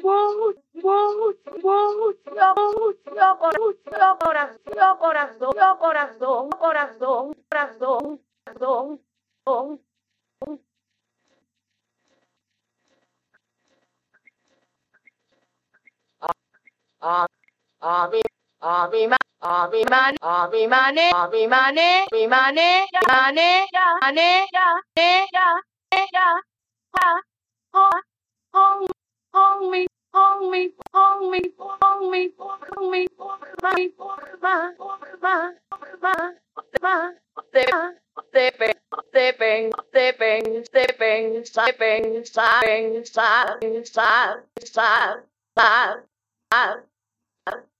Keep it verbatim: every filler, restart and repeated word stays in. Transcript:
Whoa, whoa, whoa, yo, yo, corazón, yo, corazón, yo, corazón, yo, corazón, corazón, corazón, corazón, corazón. Ah, ah, mi, ah, mi, ma, ah, mi, man, ah, mi, mane, ah, mi, mane, mi, mane, ya, mane, ya, mane, ya, ne, ya, ne, ya, ha, ho, hong, hong me, hong me, hong me, hong me, hong me, ma, ma, ma, ma, ma, ma, stepping, stepping, stepping, stepping, stepping, stepping, stepping, stepping, stepping, stepping,